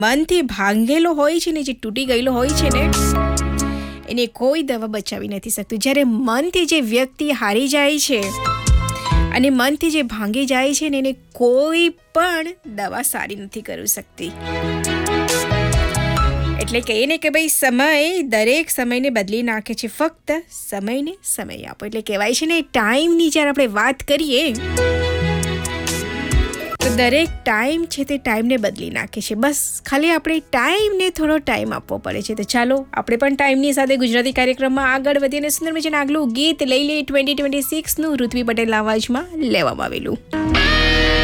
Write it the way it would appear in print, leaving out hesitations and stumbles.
મનથી ભાંગેલો હોય છે ને, જે તૂટી ગયેલો હોય છે ને, એને કોઈ દવા બચાવી નથી શકતું. જ્યારે મનથી જે વ્યક્તિ હારી જાય છે અને મનથી જે ભાંગી જાય છે ને, એને કોઈ પણ દવા સારી નથી કરી શકતી. એટલે કહીએ ને કે ભાઈ, સમય દરેક સમયને બદલી નાખે છે, ફક્ત સમયને સમય આપો. એટલે કહેવાય છે ને, ટાઈમની જ્યારે આપણે વાત કરીએ તો દરેક ટાઈમ છે તે ટાઈમને બદલી નાખે છે. બસ ખાલી આપણે ટાઈમને થોડો ટાઈમ આપવો પડે છે. તો ચાલો આપણે પણ ટાઈમની સાથે ગુજરાતી કાર્યક્રમમાં આગળ વધીએ અને સુંદર મજાનું આગલું ગીત લઈ લઈએ 2026નું ઋત્વી પટેલ અવાજમાં લેવામાં આવેલું.